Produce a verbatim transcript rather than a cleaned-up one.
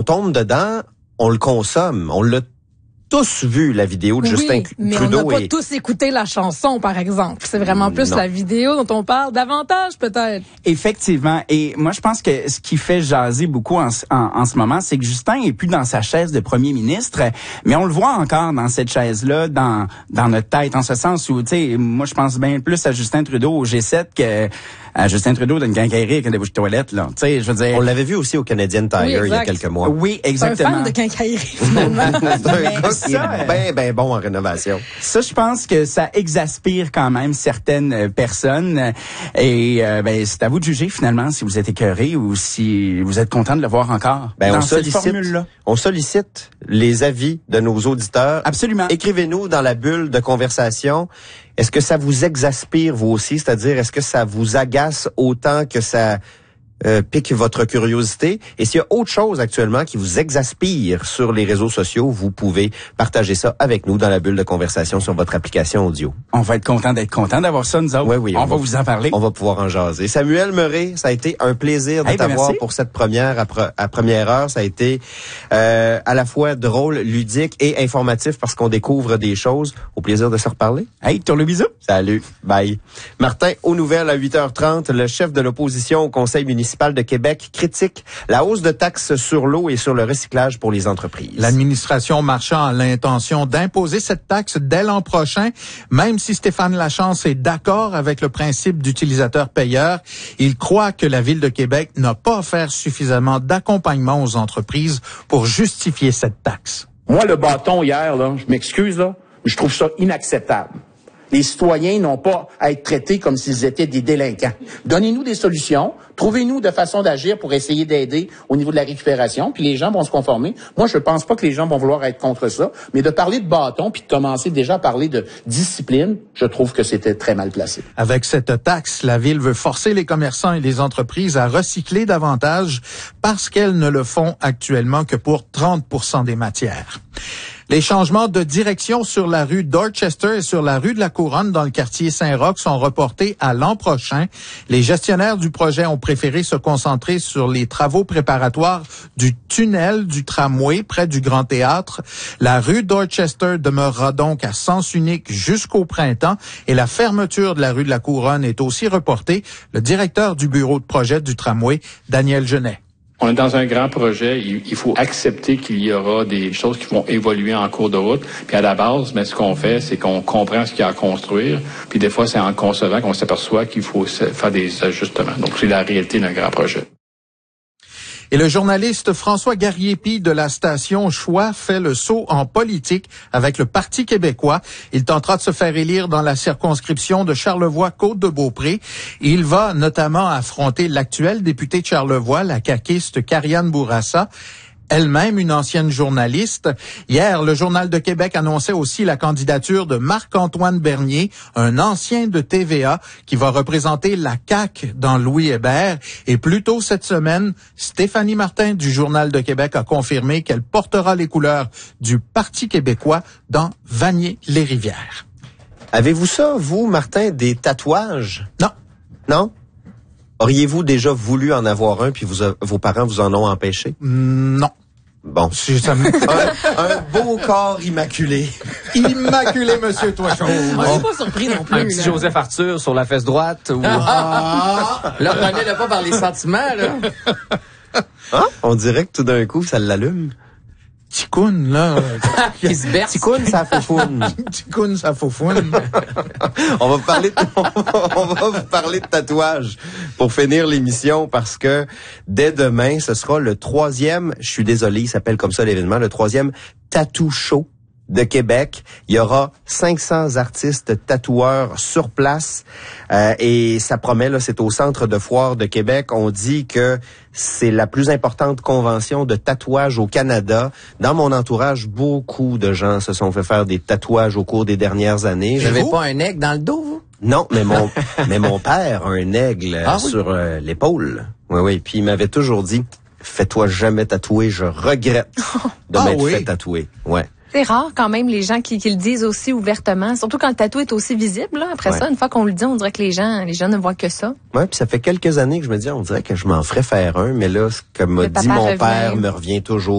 tombe dedans, on le consomme. On l'a tous vu, la vidéo de oui, Justin mais Trudeau. on n'a pas et... tous écouté la chanson, par exemple. C'est vraiment plus non. la vidéo dont on parle davantage, peut-être. Effectivement. Et moi, je pense que ce qui fait jaser beaucoup en, en, en ce moment, c'est que Justin est plus dans sa chaise de premier ministre, mais on le voit encore dans cette chaise-là, dans dans notre tête, en ce sens où, tu sais, moi, je pense bien plus à Justin Trudeau au G sept que à Justin Trudeau d'une quincaillerie avec des bouches de toilette, là. Tu sais, je veux dire... On l'avait vu aussi au Canadian Tire oui, il y a quelques mois. Oui, exactement. C'est un fan de quincaillerie, finalement. C'est un gars qui est bien, bien bon en rénovation. Ça, je pense que ça exaspère quand même certaines personnes. Et euh, ben, c'est à vous de juger, finalement, si vous êtes écœuré ou si vous êtes content de le voir encore ben, dans on cette sollicite, formule-là. On sollicite les avis de nos auditeurs. Absolument. Écrivez-nous dans la bulle de conversation. Est-ce que ça vous exaspère, vous aussi? C'est-à-dire, est-ce que ça vous agace autant que ça euh, pique votre curiosité? Et s'il y a autre chose actuellement qui vous exaspère sur les réseaux sociaux, vous pouvez partager ça avec nous dans la bulle de conversation sur votre application audio. On va être content d'être content d'avoir ça, nous autres. Oui, oui. On, On va va vous en parler. On va pouvoir en jaser. Samuel Murray, ça a été un plaisir de hey, ben t'avoir merci. pour cette première à, pre- à première heure. Ça a été euh, à la fois drôle, ludique et informatif parce qu'on découvre des choses. Au plaisir de se reparler. Hey, tourne le bisou. Salut. Bye. Martin, aux nouvelles à huit heures trente, le chef de l'opposition au Conseil municipal de Québec critique la hausse de taxes sur l'eau et sur le recyclage pour les entreprises. L'administration Marchand a l'intention d'imposer cette taxe dès l'an prochain, même si Stéphane Lachance est d'accord avec le principe d'utilisateur-payeur. Il croit que la Ville de Québec n'a pas offert suffisamment d'accompagnement aux entreprises pour justifier cette taxe. Moi, le bâton hier, là, je m'excuse, là, mais je trouve ça inacceptable. Les citoyens n'ont pas à être traités comme s'ils étaient des délinquants. Donnez-nous des solutions, trouvez-nous de façon d'agir pour essayer d'aider au niveau de la récupération, puis les gens vont se conformer. Moi, je pense pas que les gens vont vouloir être contre ça, mais de parler de bâton, puis de commencer déjà à parler de discipline, je trouve que c'était très mal placé. Avec cette taxe, la Ville veut forcer les commerçants et les entreprises à recycler davantage parce qu'elles ne le font actuellement que pour trente pour cent des matières. Les changements de direction sur la rue Dorchester et sur la rue de la Couronne dans le quartier Saint-Roch sont reportés à l'an prochain. Les gestionnaires du projet ont préféré se concentrer sur les travaux préparatoires du tunnel du tramway près du Grand Théâtre. La rue Dorchester demeurera donc à sens unique jusqu'au printemps et la fermeture de la rue de la Couronne est aussi reportée. Le directeur du bureau de projet du tramway, Daniel Genet. On est dans un grand projet. Il faut accepter qu'il y aura des choses qui vont évoluer en cours de route. Puis à la base, mais ce qu'on fait, c'est qu'on comprend ce qu'il y a à construire. Puis des fois, c'est en concevant qu'on s'aperçoit qu'il faut faire des ajustements. Donc, c'est la réalité d'un grand projet. Et le journaliste François Garriépi de la station Choix fait le saut en politique avec le Parti québécois. Il tentera de se faire élire dans la circonscription de Charlevoix-Côte-de-Beaupré. Il va notamment affronter l'actuelle députée de Charlevoix, la caquiste Karianne Bourassa, elle-même une ancienne journaliste. Hier, le Journal de Québec annonçait aussi la candidature de Marc-Antoine Bernier, un ancien de T V A, qui va représenter la C A Q dans Louis Hébert. Et plus tôt cette semaine, Stéphanie Martin du Journal de Québec a confirmé qu'elle portera les couleurs du Parti québécois dans Vanier-les-Rivières. Avez-vous ça, vous, Martin, des tatouages? Non. Non? Auriez-vous déjà voulu en avoir un, puis vous, vos parents vous en ont empêché? Non. Bon. Ça me... un, un beau corps immaculé. Immaculé, monsieur Toichon. On n'est pas surpris non plus. Un petit là. Joseph Arthur sur la fesse droite. Ou... Ah! Là, prenez-le pas par les sentiments, là. Hein? On dirait que tout d'un coup, ça l'allume. Ticoun, là. Qui se berce. Ticoun, ça faufoune. Ticoun, ça faufoune. on va vous parler de, on va vous parler de tatouage pour finir l'émission parce que dès demain, ce sera le troisième, je suis désolé, il s'appelle comme ça l'événement, le troisième Tattoo Show de Québec. Il y aura cinq cents artistes tatoueurs sur place euh, et ça promet, là, c'est au Centre de foire de Québec. On dit que c'est la plus importante convention de tatouage au Canada. Dans mon entourage, beaucoup de gens se sont fait faire des tatouages au cours des dernières années. Vous n'avez pas un aigle dans le dos, vous? Non, mais mon mais mon père a un aigle ah, oui? sur euh, l'épaule. Oui, oui. Puis il m'avait toujours dit, fais-toi jamais tatouer, je regrette de ah, m'être oui? fait tatouer. Ouais. C'est rare quand même les gens qui, qui le disent aussi ouvertement, surtout quand le tatou est aussi visible. Là. Après ouais. ça, une fois qu'on le dit, on dirait que les gens, les gens ne voient que ça. Ouais, puis ça fait quelques années que je me dis, on dirait que je m'en ferais faire un, mais là, ce que m'a dit mon revient. père me revient toujours.